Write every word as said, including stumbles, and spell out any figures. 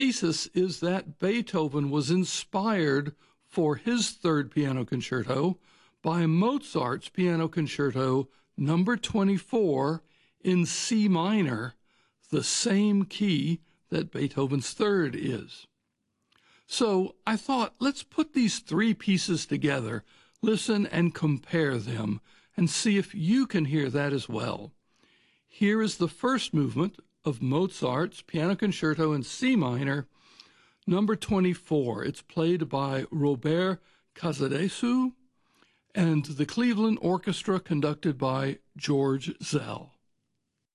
thesis is that Beethoven was inspired for his third piano concerto by Mozart's Piano Concerto number twenty-four in C minor, the same key that Beethoven's third is. So I thought, let's put these three pieces together, listen and compare them, and see if you can hear that as well. Here is the first movement of Mozart's Piano Concerto in C minor, number twenty-four. It's played by Robert Casadesus and the Cleveland Orchestra, conducted by George Szell.